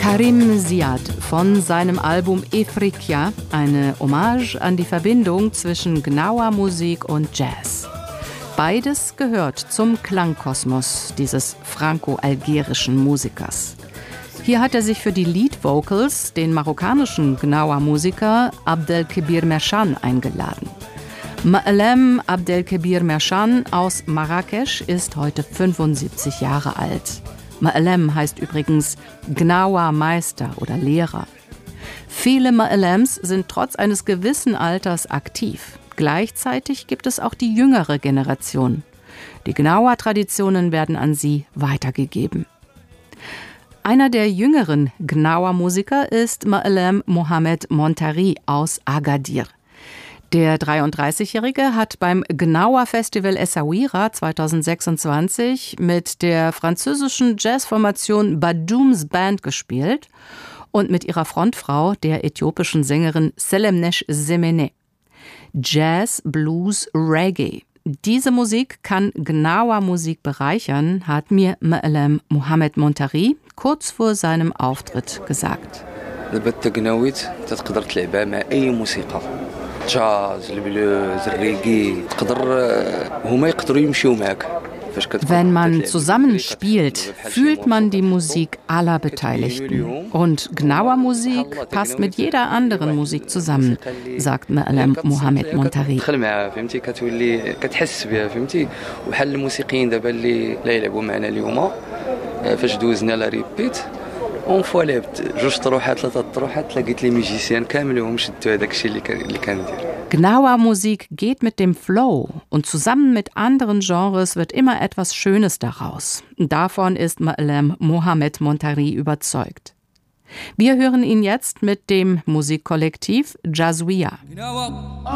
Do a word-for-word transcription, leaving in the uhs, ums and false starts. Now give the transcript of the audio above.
Karim Ziad von seinem Album Efrikia, eine Hommage an die Verbindung zwischen Gnawa-Musik und Jazz. Beides gehört zum Klangkosmos dieses franco-algerischen Musikers. Hier hat er sich für die Lead-Vocals den marokkanischen Gnawa-Musiker Abdelkebir Merchan eingeladen. Ma'alem Abdelkebir Merchan aus Marrakesch ist heute fünfundsiebzig Jahre alt. Ma'alem heißt übrigens Gnawa-Meister oder Lehrer. Viele Ma'alems sind trotz eines gewissen Alters aktiv. Gleichzeitig gibt es auch die jüngere Generation. Die Gnawa-Traditionen werden an sie weitergegeben. Einer der jüngeren Gnawa-Musiker ist Ma'alem Mohamed Montari aus Agadir. Der dreiunddreißigjährige hat beim Gnawa-Festival Essaouira zweitausendsechsundzwanzig mit der französischen Jazzformation Badoums Band gespielt und mit ihrer Frontfrau, der äthiopischen Sängerin Selemnesh Semene. Jazz, Blues, Reggae. Diese Musik kann Gnawa-Musik bereichern, hat mir Ma'alem Mohamed Montari kurz vor seinem Auftritt gesagt. Wenn man zusammen spielt, fühlt man die Musik aller Beteiligten. Und Gnawa-Musik passt mit jeder anderen Musik zusammen, sagt Ma'alem Mohamed Montari. Gnawa-Musik geht mit dem Flow und zusammen mit anderen Genres wird immer etwas Schönes daraus. Davon ist Ma'alem Mohamed Montari überzeugt. Wir hören ihn jetzt mit dem Musikkollektiv Jazouia.